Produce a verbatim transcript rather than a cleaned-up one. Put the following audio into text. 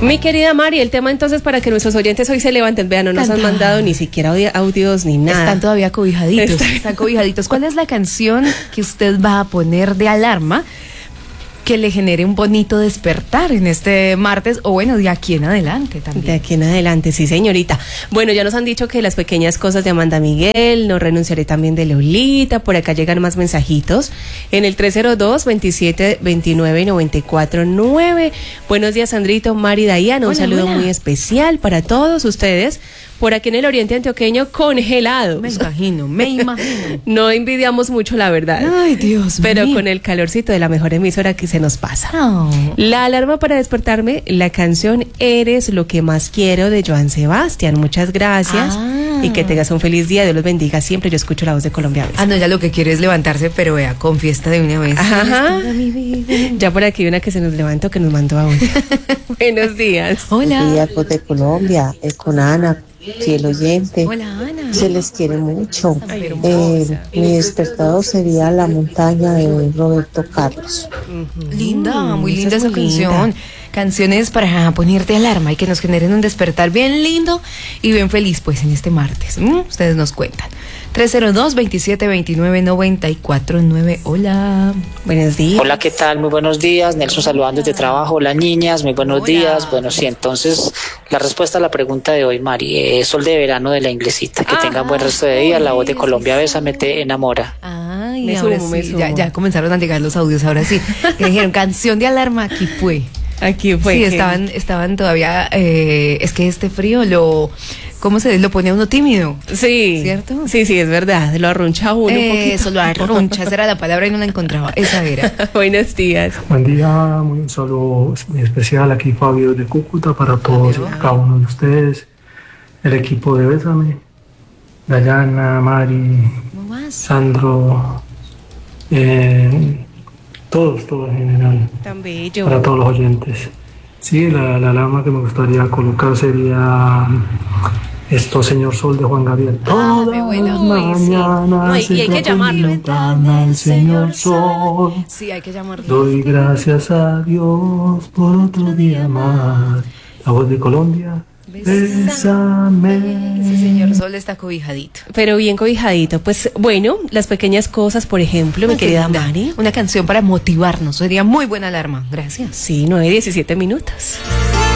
Mi querida Mari, el tema entonces para que nuestros oyentes hoy se levanten, vean, no nos han mandado ni siquiera audios ni nada. Están todavía cobijaditos, Están, están cobijaditos. ¿Cuál es la canción que usted va a poner de alarma que le genere un bonito despertar en este martes, o bueno, de aquí en adelante también? De aquí en adelante, sí, señorita. Bueno, ya nos han dicho que las pequeñas cosas de Amanda Miguel, no renunciaré también de Lolita, por acá llegan más mensajitos en el tres cero dos, veintisiete veintinueve, noventa y cuatro nueve. Buenos días, Sandrito, Mari, Dayana, un Hola, saludo hola. muy especial para todos ustedes. Por aquí en el oriente antioqueño, congelados. Me imagino, me imagino. No envidiamos mucho, la verdad. Ay, Dios Pero mío. con el calorcito de la mejor emisora que se nos pasa. Oh. La alarma para despertarme, la canción Eres lo que más quiero de Joan Sebastián. Muchas gracias. Ah. Y que tengas un feliz día. Dios los bendiga siempre. Yo escucho la voz de Colombia. Ah, no, ya lo que quiere es levantarse, pero vea, con fiesta de una vez. Ajá. Ya por aquí hay una que se nos levantó, que nos mandó a uno. Buenos días. Hola. Buenos días, pues, de Colombia, es con Ana, fiel oyente. Hola, Ana. Se les quiere mucho. Ay, Eh, hermosa. mi despertador sería La montaña de Roberto Carlos. Linda, muy esa linda es esa muy canción. linda. Canciones para ponerte alarma y que nos generen un despertar bien lindo y bien feliz, pues, en este martes. ¿Mm? Ustedes nos cuentan. tres cero dos, veintisiete veintinueve, noventa y cuatro nueve. Hola. Buenos días. Hola, ¿qué tal? Muy buenos días. Nelson saludando desde trabajo. Hola, niñas, muy buenos Hola. días. Bueno, sí, entonces la respuesta a la pregunta de hoy, Mari, es Sol de Verano de La Inglesita. Que Ah, tengan buen resto de día. La voz de sí, Colombia, sí, Bésame, te enamora. Ay, Me ahora sumo, me sí, sumo. Ya, ya comenzaron a llegar los audios, ahora sí. Que dijeron, canción de alarma, aquí fue. Aquí fue. Sí, que- estaban, estaban todavía, eh, es que este frío lo, ¿cómo se dice? Lo pone a uno tímido. Sí. ¿Cierto? Sí, sí, es verdad. Lo arruncha a uno un Eh, poquito. Eso, lo arruncha, esa era la palabra y no la encontraba, esa era. Buenos días. Buen día, muy un saludo muy especial aquí Fabio de Cúcuta para todos y cada uno de ustedes, el equipo de Bésame, Dayana, Mari, ¿Cómo vas? Sandro, eh, todos, todos en general, Tan bello. para todos los oyentes. Sí, la, la alarma que me gustaría colocar sería esto, Señor Sol de Juan Gabriel. Ah, Todas qué bueno. las Uy, sí. mañanas No, y- y hay que en tu llamarlo. ventana el Señor Sol. Sí, hay que llamarlo. Doy gracias a Dios por otro día más. La voz de Colombia, bésame. Ese señor Sol está cobijadito. Pero bien cobijadito. Pues bueno, las pequeñas cosas, por ejemplo, mi Ay, qué querida linda. Mari. Una canción para motivarnos, sería muy buena alarma. Gracias. Sí, nueve, diecisiete minutos.